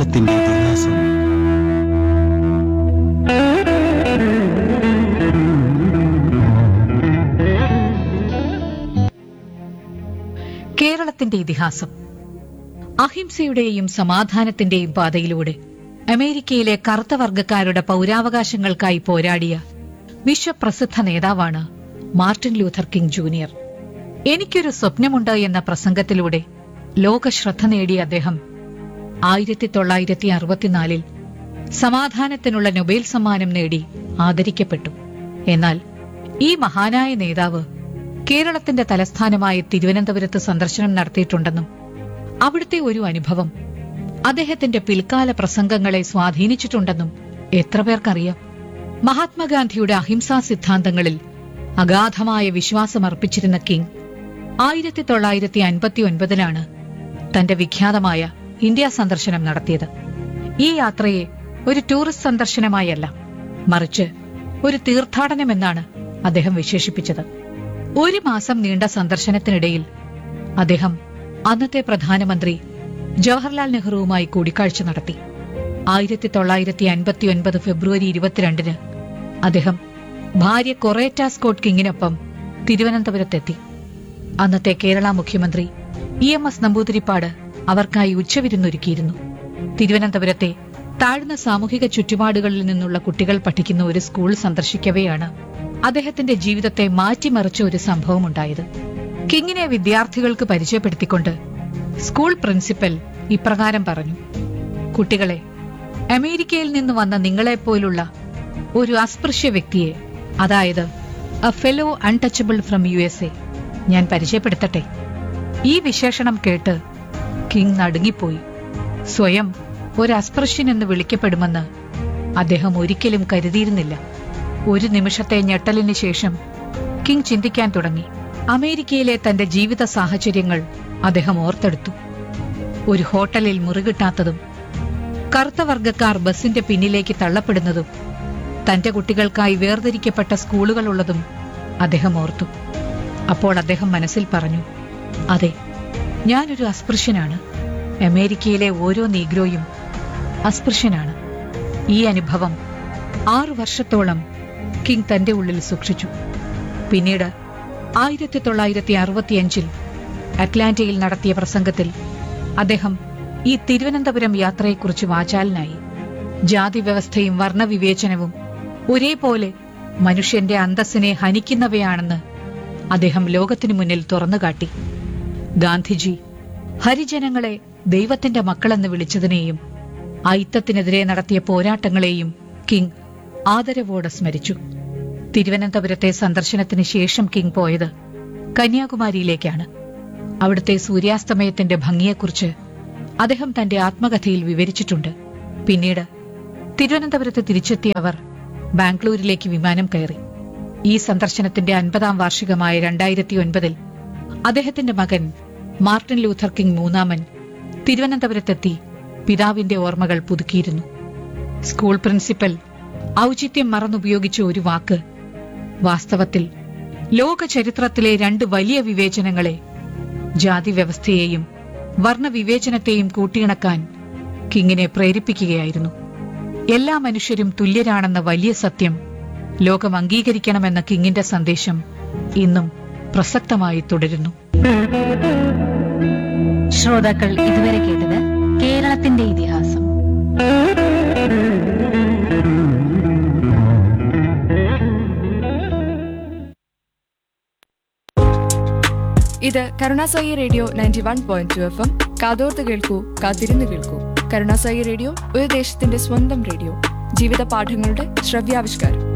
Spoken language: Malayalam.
കേരളത്തിന്റെ ഇതിഹാസം. കേരളത്തിന്റെ ഇതിഹാസം. അഹിംസയുടെയും സമാധാനത്തിന്റെയും പാതയിലൂടെ അമേരിക്കയിലെ കറുത്ത വർഗക്കാരുടെ പൗരാവകാശങ്ങൾക്കായി പോരാടിയ വിശ്വപ്രസിദ്ധ നേതാവാണ് മാർട്ടിൻ ലൂഥർ കിങ് ജൂനിയർ. എനിക്കൊരു സ്വപ്നമുണ്ട് എന്ന പ്രസംഗത്തിലൂടെ ലോകശ്രദ്ധ നേടിയ അദ്ദേഹം 1964 സമാധാനത്തിനുള്ള നൊബേൽ സമ്മാനം നേടി ആദരിക്കപ്പെട്ടു. എന്നാൽ ഈ മഹാനായ നേതാവ് കേരളത്തിന്റെ തലസ്ഥാനമായ തിരുവനന്തപുരത്ത് സന്ദർശനം നടത്തിയിട്ടുണ്ടെന്നും അവിടുത്തെ ഒരു അനുഭവം അദ്ദേഹത്തിന്റെ പിൽക്കാല പ്രസംഗങ്ങളെ സ്വാധീനിച്ചിട്ടുണ്ടെന്നും എത്ര പേർക്കറിയാം? മഹാത്മാഗാന്ധിയുടെ അഹിംസാ സിദ്ധാന്തങ്ങളിൽ അഗാധമായ വിശ്വാസമർപ്പിച്ചിരുന്ന കിങ് 1959 തന്റെ വിഖ്യാതമായ ഇന്ത്യ സന്ദർശനം നടത്തിയത്. ഈ യാത്രയെ ഒരു ടൂറിസ്റ്റ് സന്ദർശനമായല്ല, മറിച്ച് ഒരു തീർത്ഥാടനമെന്നാണ് അദ്ദേഹം വിശേഷിപ്പിച്ചത്. 1 മാസം നീണ്ട സന്ദർശനത്തിനിടയിൽ അദ്ദേഹം അന്നത്തെ പ്രധാനമന്ത്രി ജവഹർലാൽ നെഹ്റുവുമായി കൂടിക്കാഴ്ച നടത്തി. 1959 ഫെബ്രുവരി 22 അദ്ദേഹം ഭാര്യ കൊറേറ്റ സ്കോട്ട് കിങ്ങിനൊപ്പം തിരുവനന്തപുരത്തെത്തി. അന്നത്തെ കേരള മുഖ്യമന്ത്രി EMS നമ്പൂതിരിപ്പാട് അവർക്കായി ഉച്ചവിരുന്നൊരുക്കിയിരുന്നു. തിരുവനന്തപുരത്തെ താഴ്ന്ന സാമൂഹിക ചുറ്റുപാടുകളിൽ നിന്നുള്ള കുട്ടികൾ പഠിക്കുന്ന ഒരു സ്കൂൾ സന്ദർശിക്കവെയാണ് അദ്ദേഹത്തിന്റെ ജീവിതത്തെ മാറ്റിമറിച്ച ഒരു സംഭവമുണ്ടായത്. കിങ്ങിനെ വിദ്യാർത്ഥികൾക്ക് പരിചയപ്പെടുത്തിക്കൊണ്ട് സ്കൂൾ പ്രിൻസിപ്പൽ ഇപ്രകാരം പറഞ്ഞു: കുട്ടികളെ, അമേരിക്കയിൽ നിന്ന് വന്ന നിങ്ങളെപ്പോലുള്ള ഒരു അസ്പൃശ്യ വ്യക്തിയെ, അതായത് A fellow untouchable from USA, ഞാൻ പരിചയപ്പെടുത്തട്ടെ. ഈ വിശേഷണം കേട്ട് കിങ് നടുങ്ങിപ്പോയി. സ്വയം ഒരു അസ്പൃശ്യൻ എന്ന് വിളിക്കപ്പെടുമെന്ന് അദ്ദേഹം ഒരിക്കലും കരുതിയിരുന്നില്ല. ഒരു നിമിഷത്തെ ഞെട്ടലിന് ശേഷം കിങ് ചിന്തിക്കാൻ തുടങ്ങി. അമേരിക്കയിലെ തന്റെ ജീവിത സാഹചര്യങ്ങൾ അദ്ദേഹം ഓർത്തെടുത്തു. ഒരു ഹോട്ടലിൽ മുറികിട്ടാത്തതും കറുത്ത വർഗക്കാർ ബസിന്റെ പിന്നിലേക്ക് തള്ളപ്പെടുന്നതും തന്റെ കുട്ടികൾക്കായി വേർതിരിക്കപ്പെട്ട സ്കൂളുകളുള്ളതും അദ്ദേഹം ഓർത്തു. അപ്പോൾ അദ്ദേഹം മനസ്സിൽ പറഞ്ഞു, അതെ, ഞാനൊരു അസ്പൃശ്യനാണ്. അമേരിക്കയിലെ ഓരോ നീഗ്രോയും അസ്പൃശ്യനാണ്. ഈ അനുഭവം 6 വർഷത്തോളം കിങ് തന്റെ ഉള്ളിൽ സൂക്ഷിച്ചു. പിന്നീട് 1965 അറ്റ്ലാന്റയിൽ നടത്തിയ പ്രസംഗത്തിൽ അദ്ദേഹം ഈ തിരുവനന്തപുരം യാത്രയെക്കുറിച്ച് വാചാലനായി. ജാതി വ്യവസ്ഥയും വർണ്ണവിവേചനവും ഒരേപോലെ മനുഷ്യന്റെ അന്തസ്സിനെ ഹനിക്കുന്നവയാണെന്ന് അദ്ദേഹം ലോകത്തിനു മുന്നിൽ തുറന്നുകാട്ടി. ഗാന്ധിജി ഹരിജനങ്ങളെ ദൈവത്തിന്റെ മക്കളെന്ന് വിളിച്ചതിനെയും ഐത്തത്തിനെതിരെ നടത്തിയ പോരാട്ടങ്ങളെയും കിങ് ആദരവോടെ സ്മരിച്ചു. തിരുവനന്തപുരത്തെ സന്ദർശനത്തിന് ശേഷം കിങ് പോയത് കന്യാകുമാരിയിലേക്കാണ്. അവിടുത്തെ സൂര്യാസ്തമയത്തിന്റെ ഭംഗിയെക്കുറിച്ച് അദ്ദേഹം തന്റെ ആത്മകഥയിൽ വിവരിച്ചിട്ടുണ്ട്. പിന്നീട് തിരുവനന്തപുരത്ത് തിരിച്ചെത്തിയ അവർ ബാംഗ്ലൂരിലേക്ക് വിമാനം കയറി. ഈ സന്ദർശനത്തിന്റെ 50ാം വാർഷികമായ 2009 അദ്ദേഹത്തിന്റെ മകൻ മാർട്ടിൻ ലൂഥർ കിങ് മൂന്നാമൻ തിരുവനന്തപുരത്തെത്തി പിതാവിന്റെ ഓർമ്മകൾ പുതുക്കിയിരുന്നു. സ്കൂൾ പ്രിൻസിപ്പൽ ഔചിത്യം മറന്നുപയോഗിച്ച ഒരു വാക്ക് വാസ്തവത്തിൽ ലോക ചരിത്രത്തിലെ 2 വലിയ വിവേചനങ്ങളെ, ജാതി വ്യവസ്ഥയെയും വർണ്ണവിവേചനത്തെയും കൂട്ടിയിണക്കാൻ കിങ്ങിനെ പ്രേരിപ്പിക്കുകയായിരുന്നു. എല്ലാ മനുഷ്യരും തുല്യരാണെന്ന വലിയ സത്യം ലോകം അംഗീകരിക്കണമെന്ന കിങ്ങിന്റെ സന്ദേശം ഇന്നും പ്രസക്തമായി തുടരുന്നു. ശ്രോതാക്കൾ ഇതുവരെ കേട്ടത് കേരളത്തിന്റെ ഇതിഹാസം. ഇത് കരുണാസായി റേഡിയോ 91.2 FM. കാതോർത്ത് കേൾക്കൂ, കാത്തിരുന്ന് കേൾക്കൂ. കരുണാസായി റേഡിയോ, ഒരു ദേശത്തിന്റെ സ്വന്തം റേഡിയോ. ജീവിത പാഠങ്ങളുടെ ശ്രവ്യാവിഷ്കാരം.